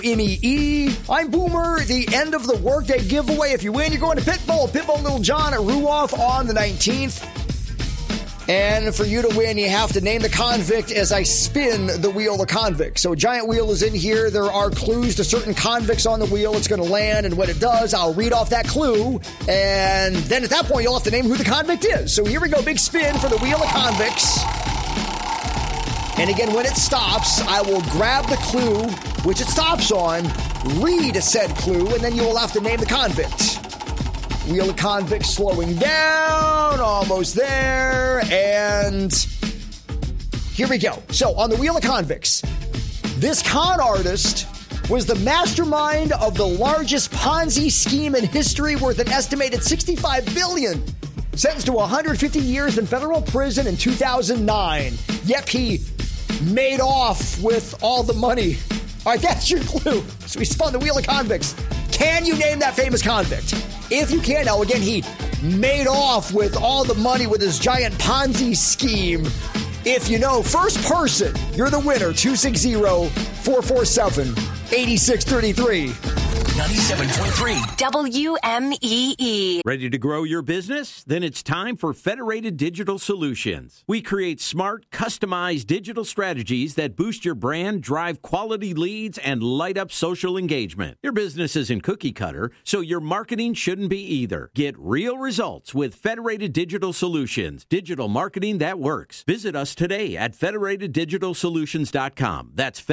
MEE. I'm Boomer. The end of the workday giveaway. If you win, you're going to Pitbull Little John at Ruoff on the 19th. And for you to win, you have to name the convict as I spin the wheel of convict. So a giant wheel is in here. There are clues to certain convicts on the wheel. It's going to land, and when it does, I'll read off that clue. And then at that point, you'll have to name who the convict is. So here we go. Big spin for the wheel of convicts. And again, when it stops, I will grab the clue, which it stops on, read said clue, and then you will have to name the convict. Wheel of convicts slowing down, almost there, and here we go. So, on the wheel of convicts, this con artist was the mastermind of the largest Ponzi scheme in history, worth an estimated $65 billion. Sentenced to 150 years in federal prison in 2009. Yep, he made off with all the money. All right, that's your clue. So we spun the wheel of convicts. Can you name that famous convict? If you can, now again, he made off with all the money with his giant Ponzi scheme. If you know, first person, you're the winner. 260-447-8633. 97.3 WMEE. Ready to grow your business? Then it's time for Federated Digital Solutions. We create smart, customized digital strategies that boost your brand, drive quality leads, and light up social engagement. Your business isn't cookie cutter, so your marketing shouldn't be either. Get real results with Federated Digital Solutions. Digital marketing that works. Visit us today at federateddigitalsolutions.com. That's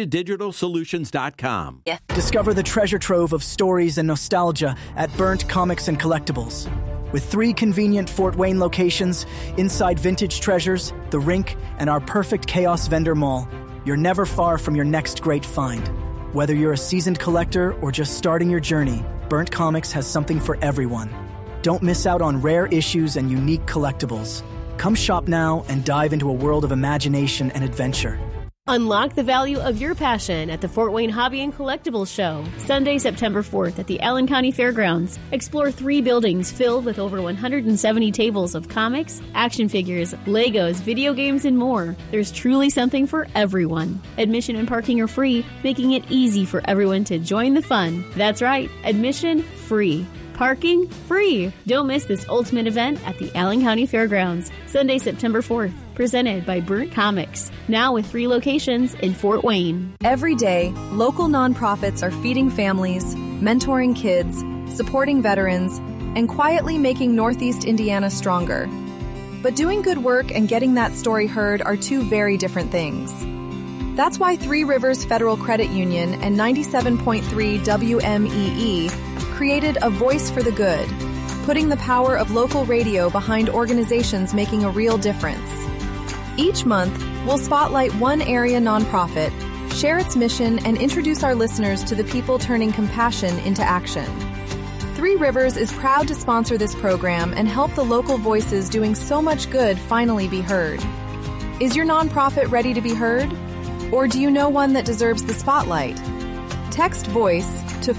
federateddigitalsolutions.com. Yeah. Discover the treasure trove of stories and nostalgia at Burnt Comics and Collectibles. With 3 convenient Fort Wayne locations, inside vintage treasures, the rink, and our perfect Chaos Vendor Mall, you're never far from your next great find. Whether you're a seasoned collector or just starting your journey, Burnt Comics has something for everyone. Don't miss out on rare issues and unique collectibles. Come shop now and dive into a world of imagination and adventure. Unlock the value of your passion at the Fort Wayne Hobby and Collectibles Show, Sunday, September 4th at the Allen County Fairgrounds. Explore 3 buildings filled with over 170 tables of comics, action figures, Legos, video games, and more. There's truly something for everyone. Admission and parking are free, making it easy for everyone to join the fun. That's right, admission free. Parking free. Don't miss this ultimate event at the Allen County Fairgrounds, Sunday, September 4th. Presented by Burnt Comics, now with 3 locations in Fort Wayne. Every day, local nonprofits are feeding families, mentoring kids, supporting veterans, and quietly making Northeast Indiana stronger. But doing good work and getting that story heard are 2 very different things. That's why Three Rivers Federal Credit Union and 97.3 WMEE created A Voice for the Good, putting the power of local radio behind organizations making a real difference. Each month, we'll spotlight one area nonprofit, share its mission, and introduce our listeners to the people turning compassion into action. Three Rivers is proud to sponsor this program and help the local voices doing so much good finally be heard. Is your nonprofit ready to be heard? Or do you know one that deserves the spotlight? Text VOICE to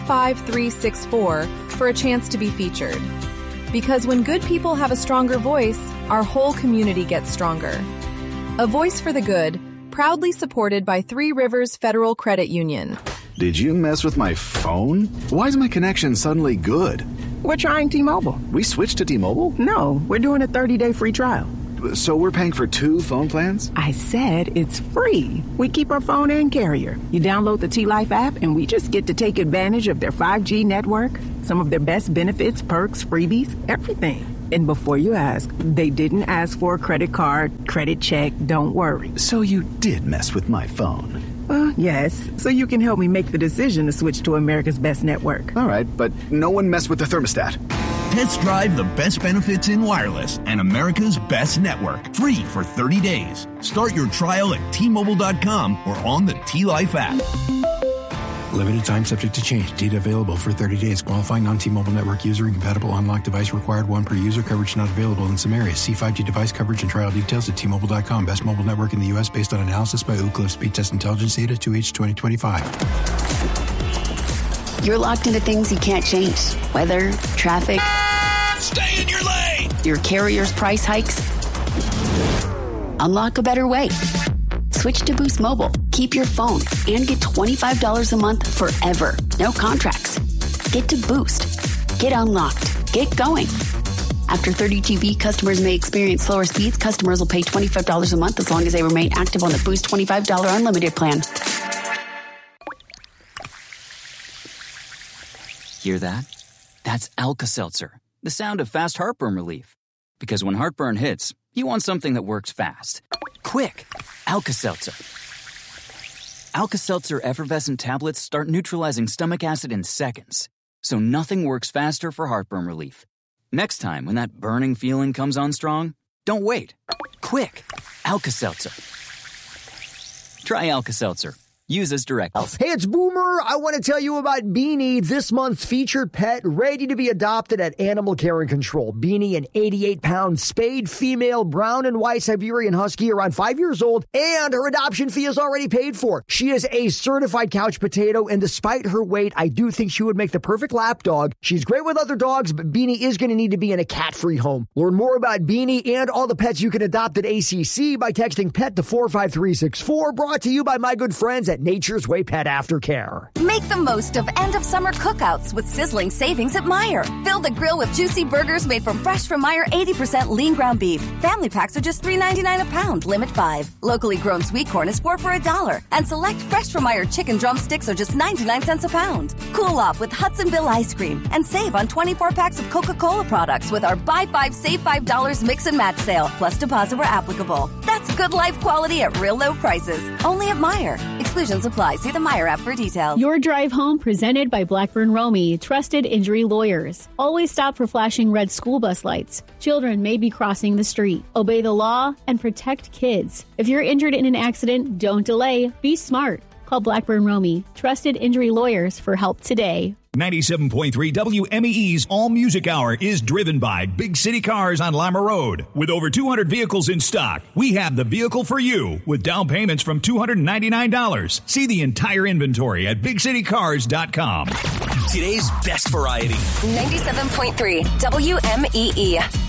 45364 for a chance to be featured. Because when good people have a stronger voice, our whole community gets stronger. A Voice for the Good, proudly supported by Three Rivers Federal Credit Union. Did you mess with my phone? Why is my connection suddenly good? We're trying T-Mobile. We switched to T-Mobile? No, we're doing a 30-day free trial. So we're paying for 2 phone plans? I said it's free. We keep our phone and carrier. You download the T-Life app, and we just get to take advantage of their 5G network, some of their best benefits, perks, freebies, everything. And before you ask, they didn't ask for a credit card, credit check, don't worry. So you did mess with my phone? Well, yes, so you can help me make the decision to switch to America's best network. All right, but no one messed with the thermostat. Test drive the best benefits in wireless and America's best network. Free for 30 days. Start your trial at T-Mobile.com or on the T-Life app. Limited time subject to change. Data available for 30 days. Qualifying non-T-Mobile network user. Incompatible unlocked device required. 1 per user. Coverage not available in some areas. See 5G device coverage and trial details at T-Mobile.com. Best mobile network in the U.S. based on analysis by Ookla Speed Test Intelligence data 2H 2025. You're locked into things you can't change. Weather, traffic. Stay in your lane! Your carrier's price hikes. Unlock a better way. Switch to Boost Mobile. Keep your phone and get $25 a month forever. No contracts. Get to Boost. Get unlocked. Get going. After 30 GB, customers may experience slower speeds. Customers will pay $25 a month as long as they remain active on the Boost $25 unlimited plan. Hear that? That's Alka-Seltzer, the sound of fast heartburn relief. Because when heartburn hits, you want something that works fast. Quick! Alka-Seltzer. Alka-Seltzer effervescent tablets start neutralizing stomach acid in seconds. So nothing works faster for heartburn relief. Next time when that burning feeling comes on strong, don't wait. Quick! Alka-Seltzer. Try Alka-Seltzer. Use as directed. Hey, it's Boomer. I want to tell you about Beanie, this month's featured pet, ready to be adopted at Animal Care and Control. Beanie, an 88-pound spayed female brown and white Siberian Husky, around 5 years old, and her adoption fee is already paid for. She is a certified couch potato, and despite her weight, I do think she would make the perfect lap dog. She's great with other dogs, but Beanie is going to need to be in a cat-free home. Learn more about Beanie and all the pets you can adopt at ACC by texting PET to 45364, brought to you by my good friends at Nature's Way Pet Aftercare. Make the most of end-of-summer cookouts with sizzling savings at Meijer. Fill the grill with juicy burgers made from fresh from Meijer 80% lean ground beef. Family packs are just $3.99 a pound, limit 5. Locally grown sweet corn is 4 for $1. And select fresh from Meijer chicken drumsticks are just 99 cents a pound. Cool off with Hudsonville ice cream and save on 24 packs of Coca-Cola products with our Buy 5, Save $5 mix and match sale, plus deposit where applicable. That's good life quality at real low prices. Only at Meijer. Exclusions apply. See the Meijer app for details. Your drive home presented by Blackburn Romy, trusted injury lawyers. Always stop for flashing red school bus lights. Children may be crossing the street. Obey the law and protect kids. If you're injured in an accident, don't delay. Be smart. Call Blackburn Romy, trusted injury lawyers, for help today. 97.3 WMEE's All Music Hour is driven by Big City Cars on Lima Road. With over 200 vehicles in stock, we have the vehicle for you with down payments from $299. See the entire inventory at BigCityCars.com. Today's best variety. 97.3 WMEE.